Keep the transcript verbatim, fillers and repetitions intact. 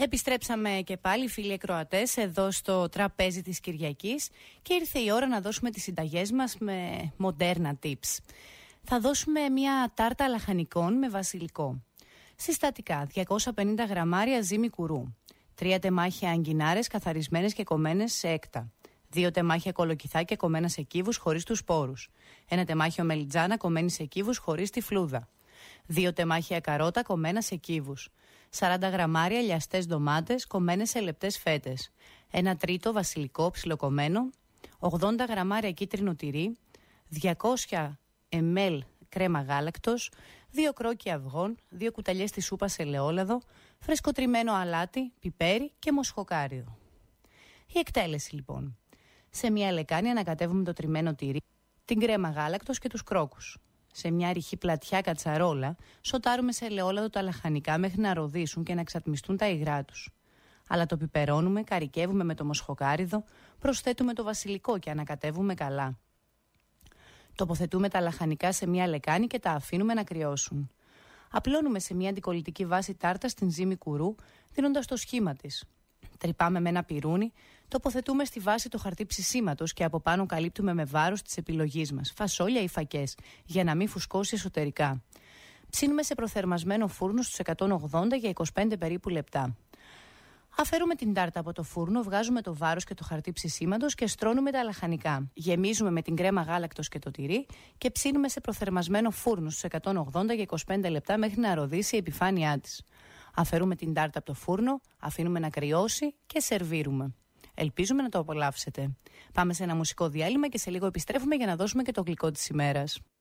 Επιστρέψαμε και πάλι, φίλοι ακροατές, εδώ στο τραπέζι της Κυριακής και ήρθε η ώρα να δώσουμε τις συνταγές μας με μοντέρνα tips. Θα δώσουμε μια τάρτα λαχανικών με βασιλικό. Συστατικά: διακόσια πενήντα γραμμάρια ζύμη κουρού, τρία τεμάχια αγκινάρες καθαρισμένες και κομμένες σε έκτα, δύο τεμάχια κολοκυθάκια κομμένα σε κύβους χωρίς τους σπόρους, ένα τεμάχιο μελιτζάνα κομμένη σε κύβους χωρίς τη φλούδα, δύο τεμάχια καρότα κομμένα σε κύβους, σαράντα γραμμάρια λιαστές ντομάτες κομμένες σε λεπτές φέτες, ένα τρίτο βασιλικό ψιλοκομμένο, ογδόντα γραμμάρια κίτρινο τυρί, διακόσια μιλιλίτρα κρέμα γάλακτος, δύο κρόκκια αυγών, δύο κουταλιές της σούπας ελαιόλαδο, φρεσκοτριμμένο αλάτι, πιπέρι και μοσχοκάριδο. Η εκτέλεση λοιπόν: σε μια λεκάνη ανακατεύουμε το τριμμένο τυρί, την κρέμα γάλακτος και τους κρόκους. Σε μια ρηχή πλατιά κατσαρόλα σοτάρουμε σε ελαιόλαδο τα λαχανικά μέχρι να ροδίσουν και να εξατμιστούν τα υγρά τους. Αλλά το πιπερώνουμε, καρικεύουμε με το μοσχοκάριδο, προσθέτουμε το βασιλικό και ανακατεύουμε καλά. Τοποθετούμε τα λαχανικά σε μια λεκάνη και τα αφήνουμε να κρυώσουν. Απλώνουμε σε μια αντικολλητική βάση τάρτα στην ζύμη κουρού, δίνοντας το σχήμα της. Τρυπάμε με ένα πιρούνι, τοποθετούμε στη βάση το χαρτί ψησίματος και από πάνω καλύπτουμε με βάρος της επιλογής μας, φασόλια ή φακές, για να μην φουσκώσει εσωτερικά. Ψήνουμε σε προθερμασμένο φούρνο στους εκατόν ογδόντα για είκοσι πέντε περίπου λεπτά. Αφαιρούμε την τάρτα από το φούρνο, βγάζουμε το βάρος και το χαρτί ψησίματος και στρώνουμε τα λαχανικά. Γεμίζουμε με την κρέμα γάλακτος και το τυρί και ψήνουμε σε προθερμασμένο φούρνο στους εκατόν ογδόντα για είκοσι πέντε λεπτά μέχρι να ροδίσει η επιφάνειά της. Αφαιρούμε την τάρτα από το φούρνο, αφήνουμε να κρυώσει και σερβίρουμε. Ελπίζουμε να το απολαύσετε. Πάμε σε ένα μουσικό διάλειμμα και σε λίγο επιστρέφουμε για να δώσουμε και το γλυκό της ημέρας.